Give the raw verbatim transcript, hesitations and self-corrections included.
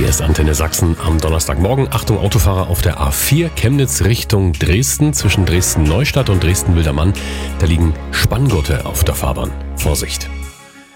Hier ist Antenne Sachsen am Donnerstagmorgen. Achtung Autofahrer auf der A vier Chemnitz Richtung Dresden. Zwischen Dresden-Neustadt und Dresden-Wildermann. Da liegen Spanngurte auf der Fahrbahn. Vorsicht!